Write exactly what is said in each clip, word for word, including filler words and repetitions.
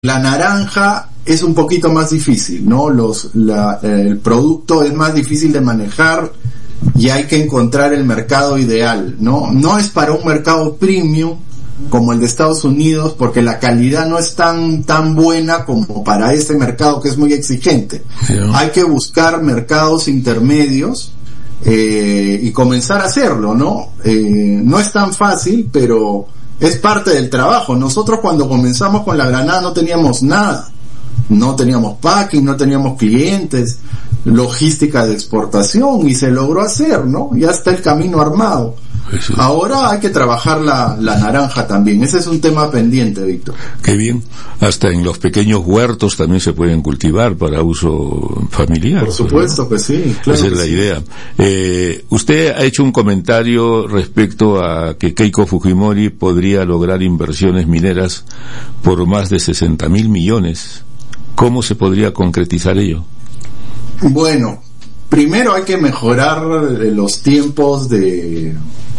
La naranja es un poquito más difícil, ¿no? Los, la, el producto es más difícil de manejar y hay que encontrar el mercado ideal, ¿no? No es para un mercado premium como el de Estados Unidos, porque la calidad no es tan tan buena como para ese mercado que es muy exigente. Sí, ¿no? Hay que buscar mercados intermedios eh, y comenzar a hacerlo, ¿no? Eh, no es tan fácil, pero es parte del trabajo. Nosotros cuando comenzamos con la granada no teníamos nada. No teníamos packing, no teníamos clientes, logística de exportación, y se logró hacer, ¿no? Ya está el camino armado. Eso. Ahora hay que trabajar la, la naranja también. Ese es un tema pendiente, Víctor. Qué bien. Hasta en los pequeños huertos también se pueden cultivar para uso familiar. Por supuesto, ¿no? Que sí, claro. Esa es la sí. idea. Eh, usted ha hecho un comentario respecto a que Keiko Fujimori podría lograr inversiones mineras por más de sesenta mil millones. ¿Cómo se podría concretizar ello? Bueno, primero hay que mejorar los tiempos de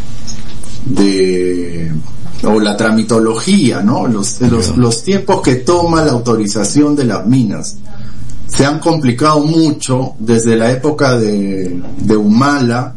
de o la tramitología, ¿no? Los, los, los tiempos que toma la autorización de las minas se han complicado mucho desde la época de, de Humala.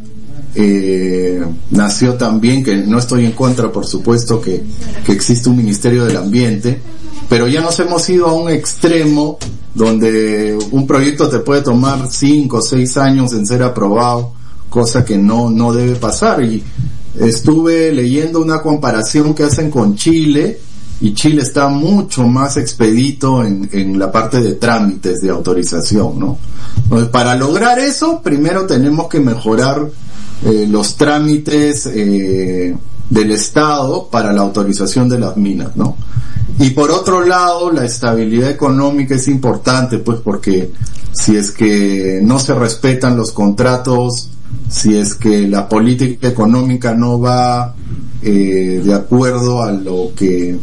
Eh, nació también, que no estoy en contra, por supuesto, que, que existe un Ministerio del Ambiente, pero ya nos hemos ido a un extremo donde un proyecto te puede tomar cinco o seis años en ser aprobado, cosa que no, no debe pasar. Y estuve leyendo una comparación que hacen con Chile, y Chile está mucho más expedito en, en la parte de trámites de autorización, ¿no? Entonces, para lograr eso, primero tenemos que mejorar eh, los trámites eh, del Estado para la autorización de las minas, ¿no? Y por otro lado, la estabilidad económica es importante, pues, porque si es que no se respetan los contratos, si es que la política económica no va eh, de acuerdo a lo que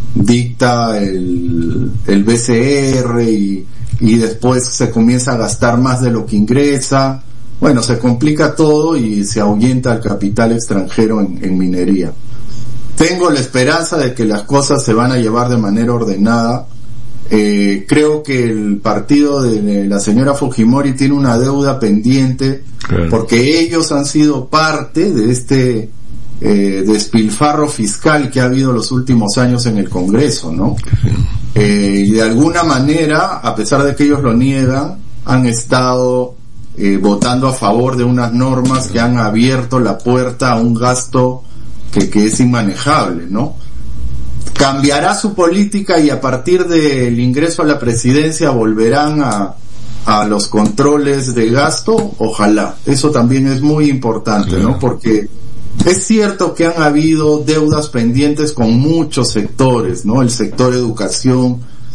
dicta el, el B C R y, y después se comienza a gastar más de lo que ingresa, bueno, se complica todo y se ahuyenta el capital extranjero en, en minería. Tengo la esperanza de que las cosas se van a llevar de manera ordenada. Eh, creo que el partido de la señora Fujimori tiene una deuda pendiente, claro, porque ellos han sido parte de este eh, despilfarro fiscal que ha habido los últimos años en el Congreso, ¿no? Sí. Eh, y de alguna manera, a pesar de que ellos lo niegan, han estado eh, votando a favor de unas normas que han abierto la puerta a un gasto que, que es inmanejable, ¿no? Cambiará su política y a partir del ingreso a la presidencia volverán a, a los controles de gasto, ojalá. Eso también es muy importante, ¿no? Porque es cierto que han habido deudas pendientes con muchos sectores, ¿no? El sector educación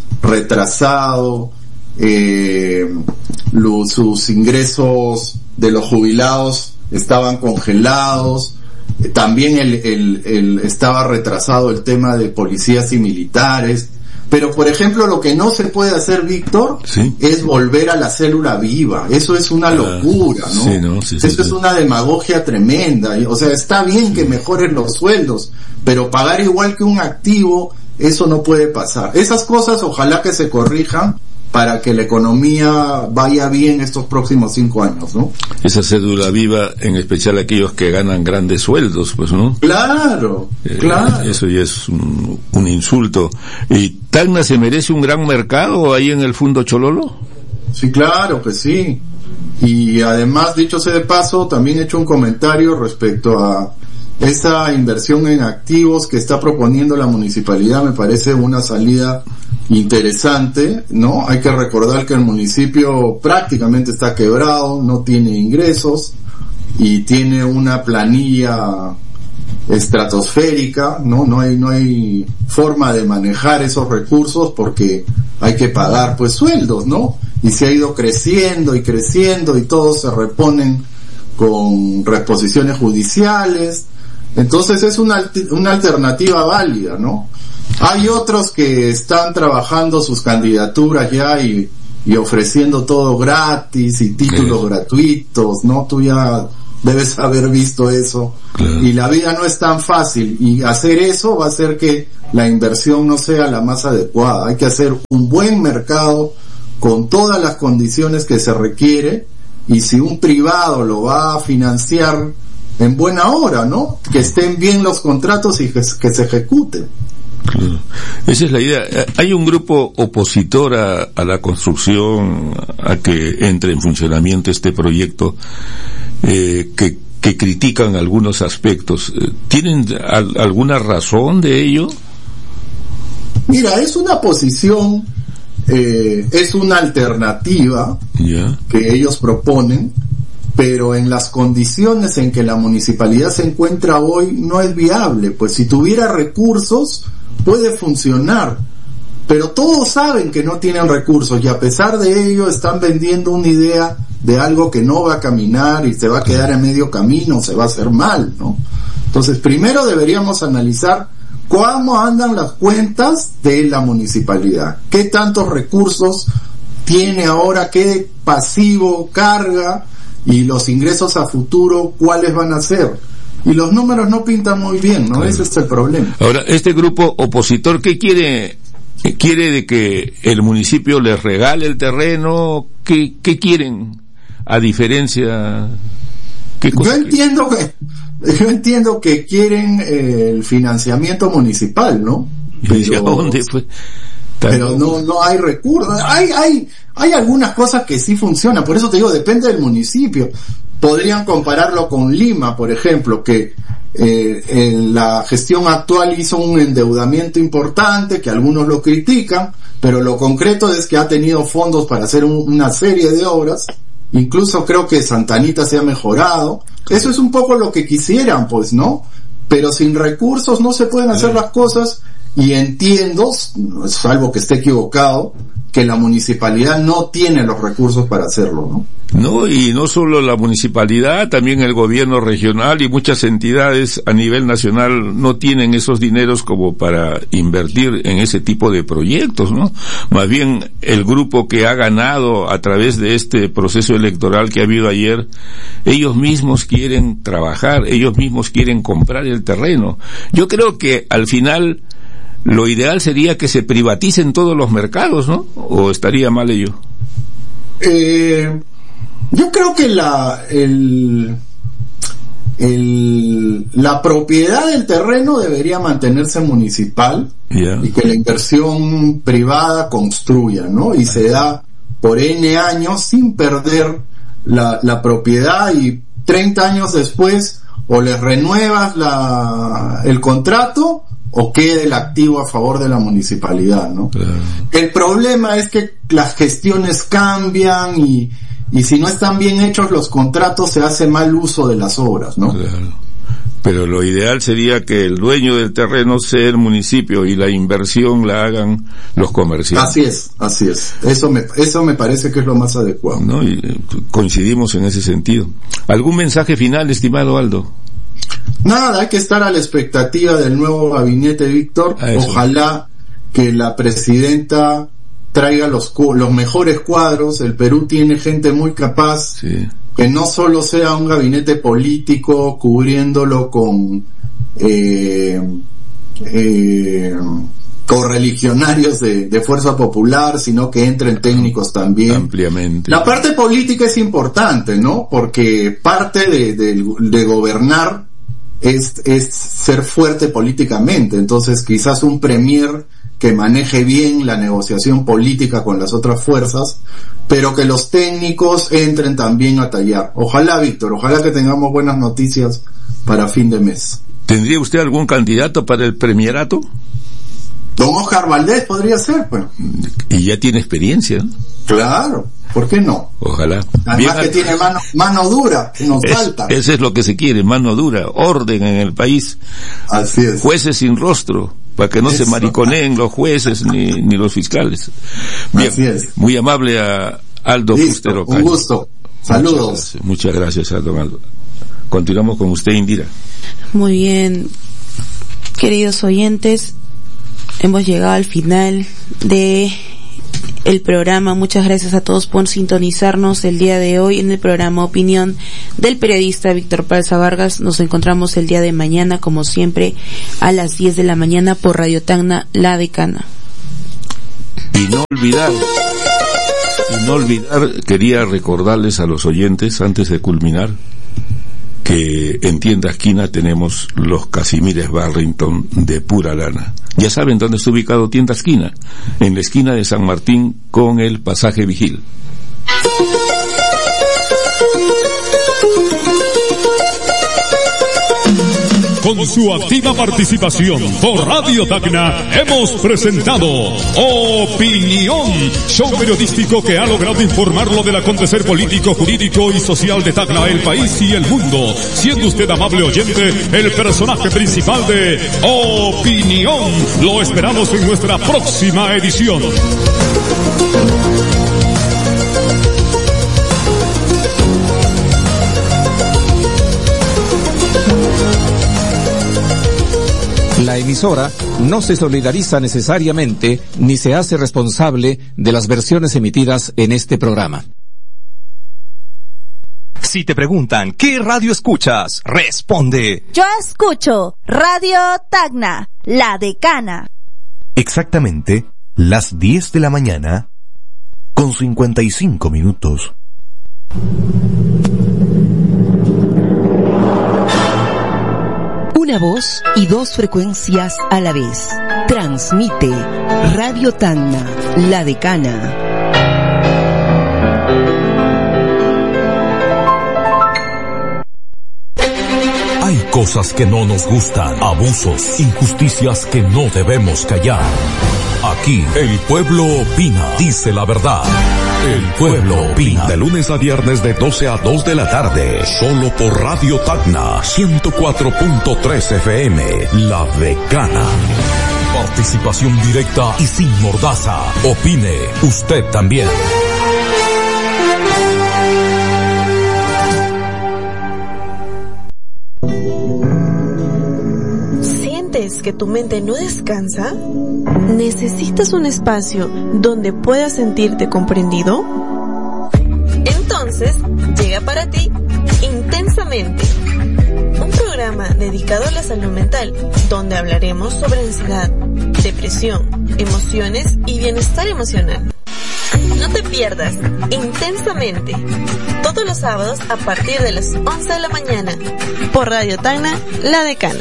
retrasado, eh, los, sus ingresos de los jubilados estaban congelados. También el, el, el estaba retrasado el tema de policías y militares, pero por ejemplo lo que no se puede hacer, Víctor, ¿sí?, es volver a la célula viva. Eso es una locura, ¿no? Sí, no sí, sí, Eso sí. es una demagogia tremenda. O sea, está bien sí. que mejoren los sueldos, pero pagar igual que un activo, eso no puede pasar. Esas cosas ojalá que se corrijan para que la economía vaya bien estos próximos cinco años, ¿no? Esa cédula viva, en especial aquellos que ganan grandes sueldos, pues, ¿no? Claro, eh, claro. Eso ya es un, un insulto. ¿Y Tacna se merece un gran mercado ahí en el Fundo Chololo? Sí, claro que sí. Y además, dicho sea de paso, también he hecho un comentario respecto a esa inversión en activos que está proponiendo la municipalidad. Me parece una salida interesante, ¿no? Hay que recordar que el municipio prácticamente está quebrado, no tiene ingresos y tiene una planilla estratosférica, ¿no? No hay, no hay forma de manejar esos recursos porque hay que pagar, pues, sueldos, ¿no? Y se ha ido creciendo y creciendo y todos se reponen con reposiciones judiciales. Entonces es una, una alternativa válida, ¿no? Hay otros que están trabajando sus candidaturas ya y, y ofreciendo todo gratis y títulos sí. gratuitos, ¿no? Tú ya debes haber visto eso. Claro. Y la vida no es tan fácil, y hacer eso va a hacer que la inversión no sea la más adecuada. Hay que hacer un buen mercado con todas las condiciones que se requiere, y si un privado lo va a financiar, en buena hora, ¿no? Que estén bien los contratos y que, que se ejecuten. Claro. Esa es la idea. Hay un grupo opositor a, a la construcción, a que entre en funcionamiento este proyecto, eh, que, que critican algunos aspectos. ¿Tienen al, alguna razón de ello? Mira, es una posición, eh, es una alternativa yeah. que ellos proponen, pero en las condiciones en que la municipalidad se encuentra hoy no es viable. Pues si tuviera recursos puede funcionar, pero todos saben que no tienen recursos, y a pesar de ello están vendiendo una idea de algo que no va a caminar y se va a quedar en medio camino, se va a hacer mal, ¿no? Entonces primero deberíamos analizar cómo andan las cuentas de la municipalidad, qué tantos recursos tiene ahora, qué pasivo carga, y los ingresos a futuro cuáles van a ser. Y los números no pintan muy bien, ¿no? Claro. Ese es el problema. Ahora, este grupo opositor, ¿qué quiere? ¿Quiere de que el municipio les regale el terreno? ¿Qué, qué quieren? A diferencia... ¿qué yo entiendo que yo entiendo que quieren eh, el financiamiento municipal, ¿no? ¿Y a dónde fue? Pero no no hay recursos. Hay hay hay algunas cosas que sí funcionan, por eso te digo, depende del municipio. Podrían compararlo con Lima, por ejemplo, que eh, en la gestión actual hizo un endeudamiento importante, que algunos lo critican, pero lo concreto es que ha tenido fondos para hacer un, una serie de obras. Incluso creo que Santa Anita se ha mejorado. Eso es un poco lo que quisieran, pues, ¿no? Pero sin recursos no se pueden hacer las cosas, y entiendo, salvo que esté equivocado, que la municipalidad no tiene los recursos para hacerlo, ¿no? No, y no solo la municipalidad, también el gobierno regional y muchas entidades a nivel nacional no tienen esos dineros como para invertir en ese tipo de proyectos, ¿no? Más bien el grupo que ha ganado a través de este proceso electoral que ha habido ayer, ellos mismos quieren trabajar, ellos mismos quieren comprar el terreno. Yo creo que al final lo ideal sería que se privaticen todos los mercados, ¿no? ¿O estaría mal ello? Eh, yo creo que la el, el la propiedad del terreno debería mantenerse municipal, yeah. y que la inversión privada construya, ¿no? Y se da por N años sin perder la, la propiedad, y treinta años después o les renuevas la, el contrato, o quede el activo a favor de la municipalidad, ¿no? Claro. El problema es que las gestiones cambian, y, y si no están bien hechos los contratos, se hace mal uso de las obras, ¿no? Claro. Pero lo ideal sería que el dueño del terreno sea el municipio y la inversión la hagan los comerciantes. Así es, así es. Eso me, eso me parece que es lo más adecuado. ¿No? Y coincidimos en ese sentido. ¿Algún mensaje final, estimado Aldo? Nada, hay que estar a la expectativa del nuevo gabinete, Víctor. Ojalá que la presidenta traiga los los mejores cuadros. El Perú tiene gente muy capaz, sí. Que no solo sea un gabinete político cubriéndolo con eh, eh, correligionarios de, de Fuerza Popular, sino que entren técnicos también. Ampliamente. La parte política es importante, ¿no? Porque parte de, de, de gobernar es, es ser fuerte políticamente. Entonces quizás un premier que maneje bien la negociación política con las otras fuerzas, pero que los técnicos entren también a tallar. Ojalá, Víctor, ojalá que tengamos buenas noticias para fin de mes. ¿Tendría usted algún candidato para el premierato? Don Oscar Valdés podría ser, pues. Y ya tiene experiencia, ¿no? Claro, ¿por qué no? Ojalá. Además Bien, que tiene mano, mano dura, que nos es, falta. Eso es lo que se quiere, mano dura, orden en el país. Así es. Jueces sin rostro, para que no eso. se mariconeen los jueces ni, ni los fiscales. Bien, así es. Muy amable a Aldo Fuster Ocaña. Un gusto. Saludos. Muchas gracias, muchas gracias Aldo, Aldo. Continuamos con usted, Indira. Muy bien, queridos oyentes, hemos llegado al final de el programa. Muchas gracias a todos por sintonizarnos el día de hoy en el programa Opinión del periodista Víctor Palza Vargas. Nos encontramos el día de mañana, como siempre, a las diez de la mañana por Radio Tacna, La Decana. Y no olvidar, y no olvidar, quería recordarles a los oyentes, antes de culminar, que en Tienda Esquina tenemos los Casimires Barrington de pura lana. Ya saben dónde está ubicado Tienda Esquina, en la esquina de San Martín con el Pasaje Vigil. Con su activa participación por Radio Tacna hemos presentado Opinión, show periodístico que ha logrado informarlo del acontecer político, jurídico y social de Tacna, el país y el mundo, siendo usted, amable oyente, el personaje principal de Opinión. Lo esperamos en nuestra próxima edición. La emisora no se solidariza necesariamente ni se hace responsable de las versiones emitidas en este programa. Si te preguntan ¿qué radio escuchas?, responde: yo escucho Radio Tacna, La Decana. Exactamente las diez de la mañana con cincuenta y cinco minutos. Una voz y dos frecuencias a la vez. Transmite Radio Tacna, La Decana. Hay cosas que no nos gustan, abusos, injusticias que no debemos callar. Aquí, el pueblo opina, dice la verdad. El pueblo opina. De lunes a viernes de doce a dos de la tarde. Solo por Radio Tacna, ciento cuatro punto tres F M. La Decana. Participación directa y sin mordaza. Opine usted también. ¿Sientes que tu mente no descansa? ¿Necesitas un espacio donde puedas sentirte comprendido? Entonces, llega para ti Intensamente, un programa dedicado a la salud mental, donde hablaremos sobre ansiedad, depresión, emociones y bienestar emocional. No te pierdas Intensamente, todos los sábados a partir de las once de la mañana, por Radio Tacna, La Decana.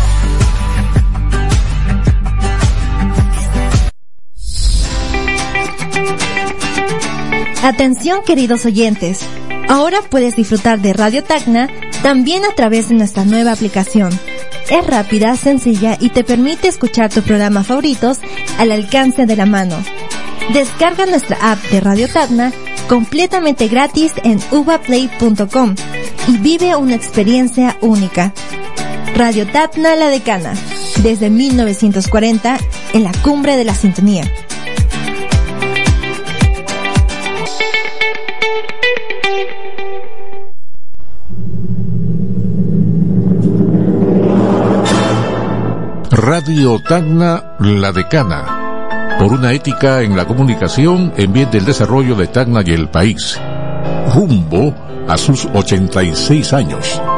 Atención, queridos oyentes, ahora puedes disfrutar de Radio Tacna también a través de nuestra nueva aplicación. Es rápida, sencilla y te permite escuchar tus programas favoritos al alcance de la mano. Descarga nuestra app de Radio Tacna completamente gratis en uva play punto com y vive una experiencia única. Radio Tacna, La Decana, desde mil novecientos cuarenta en la cumbre de la sintonía. Radio Tacna, La Decana, por una ética en la comunicación en bien del desarrollo de Tacna y el país, rumbo a sus ochenta y seis años.